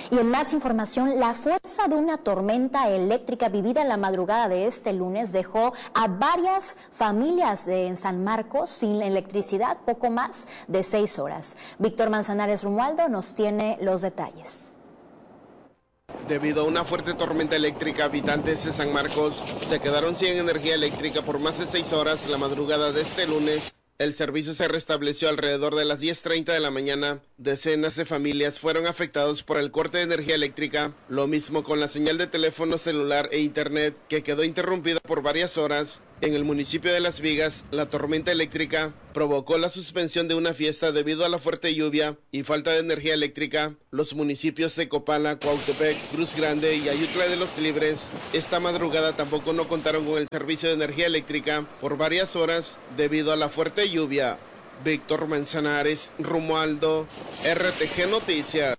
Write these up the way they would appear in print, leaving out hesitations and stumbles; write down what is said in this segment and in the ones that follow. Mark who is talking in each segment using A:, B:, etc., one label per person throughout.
A: Y en más información, la fuerza de una tormenta eléctrica vivida en la madrugada de este lunes dejó a varias familias en San Marcos sin electricidad poco más de 6 horas. Víctor Manzanares Romualdo nos tiene los detalles.
B: Debido a una fuerte tormenta eléctrica, habitantes de San Marcos se quedaron sin energía eléctrica por más de 6 horas la madrugada de este lunes. El servicio se restableció alrededor de las 10:30 de la mañana. Decenas de familias fueron afectados por el corte de energía eléctrica, lo mismo con la señal de teléfono celular e internet, que quedó interrumpida por varias horas. En el municipio de Las Vigas, la tormenta eléctrica provocó la suspensión de una fiesta debido a la fuerte lluvia y falta de energía eléctrica. Los municipios de Copala, Cuautepec, Cruz Grande y Ayutla de los Libres esta madrugada tampoco no contaron con el servicio de energía eléctrica por varias horas debido a la fuerte lluvia. Víctor Manzanares, Romualdo, RTG Noticias.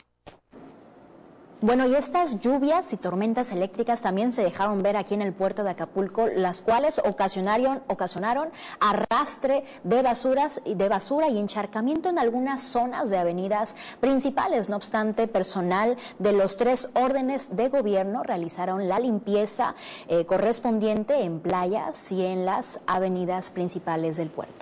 A: Bueno, y estas lluvias y tormentas eléctricas también se dejaron ver aquí en el puerto de Acapulco, las cuales ocasionaron arrastre de basura y encharcamiento en algunas zonas de avenidas principales. No obstante, personal de los 3 órdenes de gobierno realizaron la limpieza correspondiente en playas y en las avenidas principales del puerto.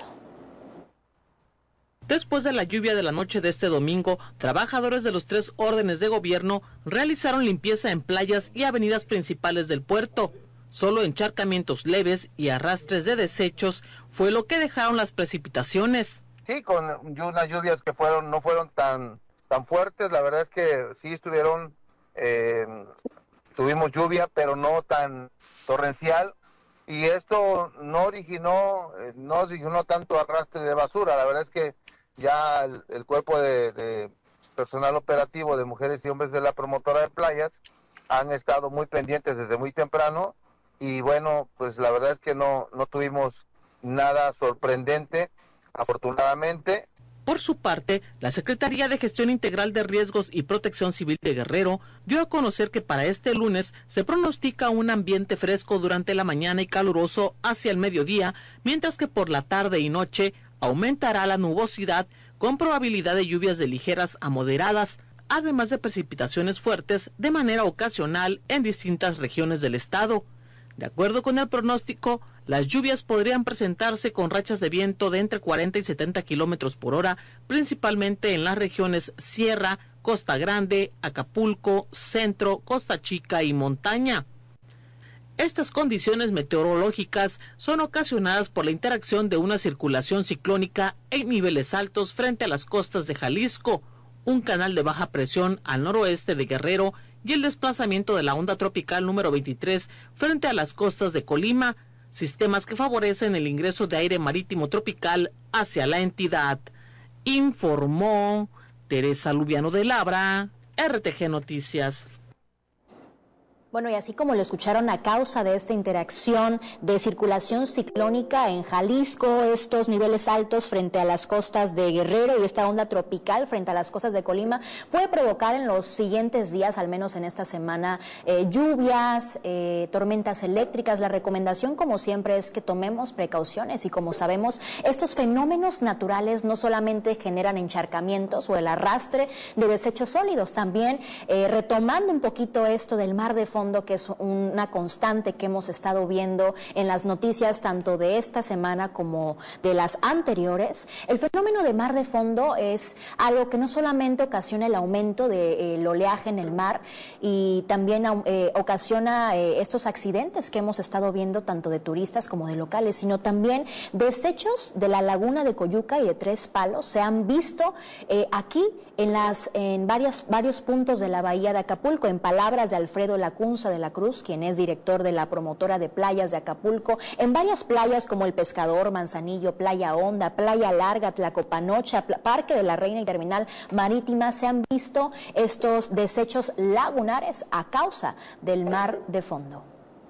C: Después de la lluvia de la noche de este domingo, trabajadores de los 3 órdenes de gobierno realizaron limpieza en playas y avenidas principales del puerto. Solo encharcamientos leves y arrastres de desechos fue lo que dejaron las precipitaciones.
D: Sí, con unas lluvias que no fueron tan fuertes, la verdad es que sí tuvimos lluvia, pero no tan torrencial. Y esto no originó tanto arrastre de basura. La verdad es que ya el cuerpo de personal operativo de mujeres y hombres de la promotora de playas han estado muy pendientes desde muy temprano y bueno, pues la verdad es que no tuvimos nada sorprendente, afortunadamente.
C: Por su parte, la Secretaría de Gestión Integral de Riesgos y Protección Civil de Guerrero dio a conocer que para este lunes se pronostica un ambiente fresco durante la mañana y caluroso hacia el mediodía, mientras que por la tarde y noche aumentará la nubosidad con probabilidad de lluvias de ligeras a moderadas, además de precipitaciones fuertes de manera ocasional en distintas regiones del estado. De acuerdo con el pronóstico, las lluvias podrían presentarse con rachas de viento de entre 40 y 70 kilómetros por hora, principalmente en las regiones Sierra, Costa Grande, Acapulco, Centro, Costa Chica y Montaña. Estas condiciones meteorológicas son ocasionadas por la interacción de una circulación ciclónica en niveles altos frente a las costas de Jalisco, un canal de baja presión al noroeste de Guerrero y el desplazamiento de la onda tropical número 23 frente a las costas de Colima, sistemas que favorecen el ingreso de aire marítimo tropical hacia la entidad. Informó Teresa Lubiano de Labra, RTG Noticias.
A: Bueno, y así como lo escucharon, a causa de esta interacción de circulación ciclónica en Jalisco, estos niveles altos frente a las costas de Guerrero y esta onda tropical frente a las costas de Colima, puede provocar en los siguientes días, al menos en esta semana, lluvias, tormentas eléctricas. La recomendación, como siempre, es que tomemos precauciones y, como sabemos, estos fenómenos naturales no solamente generan encharcamientos o el arrastre de desechos sólidos, también retomando un poquito esto del mar de fondo, que es una constante que hemos estado viendo en las noticias tanto de esta semana como de las anteriores. El fenómeno de mar de fondo es algo que no solamente ocasiona el aumento del oleaje en el mar y también ocasiona estos accidentes que hemos estado viendo tanto de turistas como de locales, sino también desechos de la laguna de Coyuca y de Tres Palos se han visto aquí en varios puntos de la bahía de Acapulco. En palabras de Alfredo Lacunza de la Cruz, quien es director de la promotora de playas de Acapulco, en varias playas como El Pescador, Manzanillo, Playa Honda, Playa Larga, Tlacopanocha, Parque de la Reina y Terminal Marítima se han visto estos desechos lagunares a causa del mar de fondo.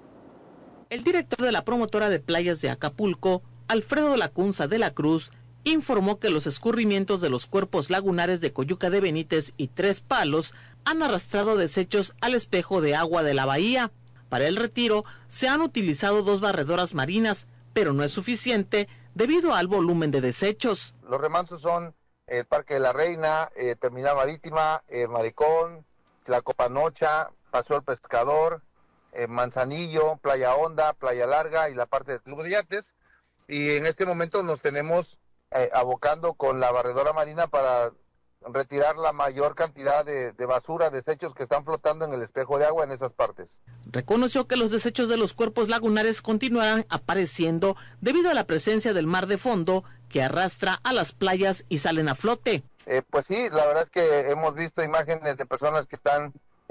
C: El director de la promotora de playas de Acapulco, Alfredo Lacunza de la Cruz, informó que los escurrimientos de los cuerpos lagunares de Coyuca de Benítez y Tres Palos han arrastrado desechos al espejo de agua de la bahía. Para el retiro se han utilizado 2 barredoras marinas, pero no es suficiente debido al volumen de desechos.
D: Los remansos son el Parque de la Reina, Terminal Marítima, Malecón, Tlacopanocha, Paseo El Pescador, Manzanillo, Playa Honda, Playa Larga y la parte del Club de Yates. Y en este momento nos tenemos abocando con la barredora marina para retirar la mayor cantidad de basura, desechos que están flotando en el espejo de agua en esas partes.
C: Reconoció que los desechos de los cuerpos lagunares continuarán apareciendo debido a la presencia del mar de fondo que arrastra a las playas y salen a flote.
D: Pues sí, la verdad es que hemos visto imágenes de personas que están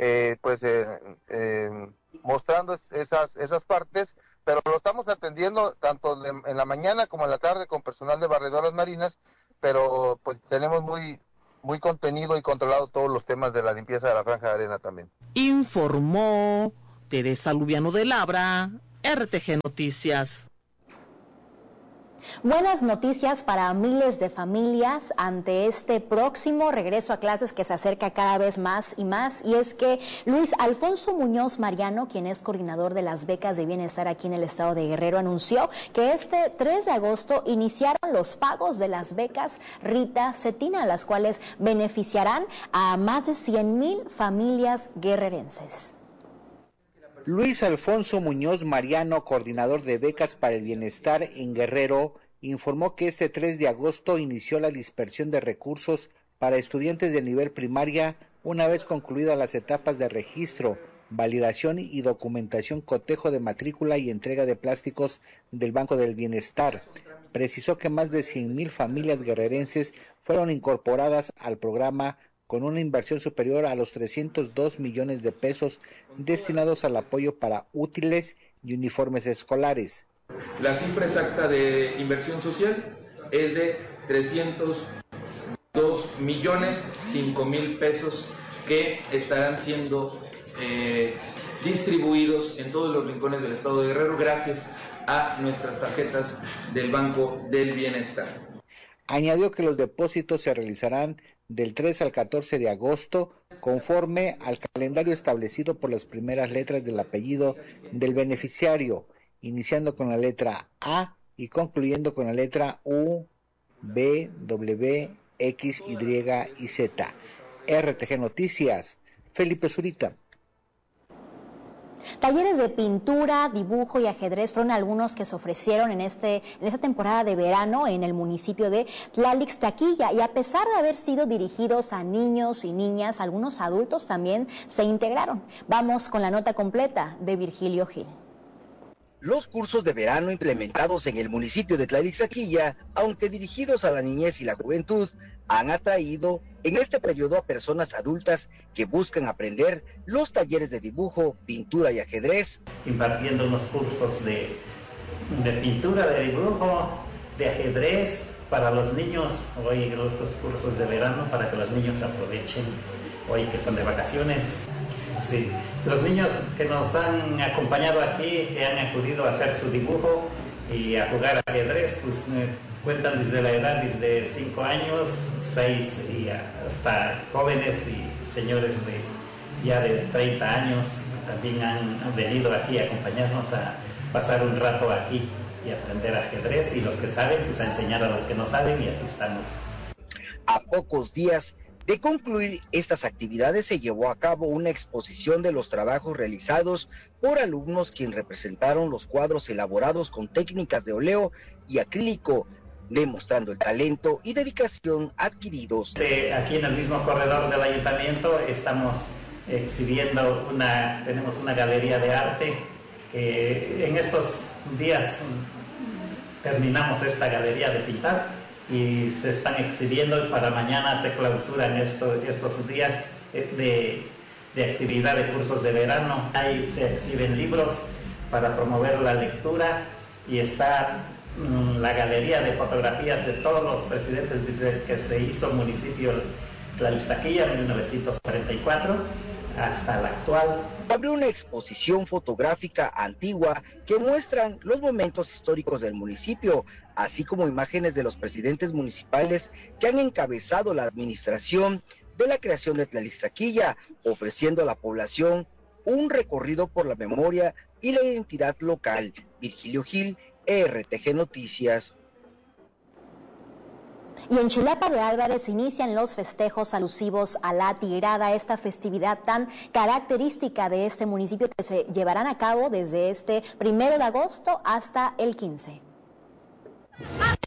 D: mostrando esas partes, pero lo estamos atendiendo tanto en la mañana como en la tarde con personal de barredoras marinas, pero pues tenemos muy contenido y controlado todos los temas de la limpieza de la franja de arena también.
C: Informó Teresa Lubiano de Labra, RTG Noticias.
A: Buenas noticias para miles de familias ante este próximo regreso a clases que se acerca cada vez más y más, y es que Luis Alfonso Muñoz Mariano, quien es coordinador de las becas de bienestar aquí en el estado de Guerrero, anunció que este 3 de agosto iniciaron los pagos de las becas Rita Cetina, las cuales beneficiarán a más de 100,000 familias guerrerenses.
E: Luis Alfonso Muñoz Mariano, coordinador de becas para el bienestar en Guerrero, informó que este 3 de agosto inició la dispersión de recursos para estudiantes de nivel primaria una vez concluidas las etapas de registro, validación y documentación, cotejo de matrícula y entrega de plásticos del Banco del Bienestar. Precisó que más de 100,000 familias guerrerenses fueron incorporadas al programa con una inversión superior a los 302 millones de pesos destinados al apoyo para útiles y uniformes escolares.
F: La cifra exacta de inversión social es de 302 millones 5 mil pesos que estarán siendo distribuidos en todos los rincones del estado de Guerrero gracias a nuestras tarjetas del Banco del Bienestar.
E: Añadió que los depósitos se realizarán del 3 al 14 de agosto, conforme al calendario establecido por las primeras letras del apellido del beneficiario, iniciando con la letra A y concluyendo con la letra U, B, W, X, Y y Z. RTG Noticias, Felipe Zurita.
A: Talleres de pintura, dibujo y ajedrez fueron algunos que se ofrecieron en esta temporada de verano en el municipio de Tlalixtaquilla, y a pesar de haber sido dirigidos a niños y niñas, algunos adultos también se integraron. Vamos con la nota completa de Virgilio Gil.
G: Los cursos de verano implementados en el municipio de Tlalixtaquilla, aunque dirigidos a la niñez y la juventud, han atraído en este periodo a personas adultas que buscan aprender los talleres de dibujo, pintura y ajedrez.
H: Impartiendo unos cursos de pintura, de dibujo, de ajedrez para los niños, hoy estos cursos de verano para que los niños aprovechen hoy que están de vacaciones. Sí, los niños que nos han acompañado aquí, que han acudido a hacer su dibujo y a jugar ajedrez, pues cuentan desde la edad, desde 5 años, 6 y hasta jóvenes y señores ya de 30 años también han venido aquí a acompañarnos a pasar un rato aquí y aprender ajedrez, y los que saben, pues a enseñar a los que no saben, y así estamos.
G: A pocos días de concluir estas actividades se llevó a cabo una exposición de los trabajos realizados por alumnos quienes representaron los cuadros elaborados con técnicas de óleo y acrílico, demostrando el talento y dedicación adquiridos.
H: Aquí en el mismo corredor del ayuntamiento estamos exhibiendo tenemos una galería de arte. En estos días terminamos esta galería de pintar y se están exhibiendo, y para mañana se clausuran estos días de actividad de cursos de verano. Ahí se exhiben libros para promover la lectura, y está la galería de fotografías de todos los presidentes desde que se hizo municipio Tlalixtaquilla en 1944 hasta la actual.
G: Abrió una exposición fotográfica antigua que muestran los momentos históricos del municipio, así como imágenes de los presidentes municipales que han encabezado la administración de la creación de Tlalixtaquilla, ofreciendo a la población un recorrido por la memoria y la identidad local. Virgilio Gil, RTG Noticias.
A: Y en Chilapa de Álvarez inician los festejos alusivos a la Tigrada, esta festividad tan característica de este municipio que se llevarán a cabo desde este 1 de agosto hasta el 15.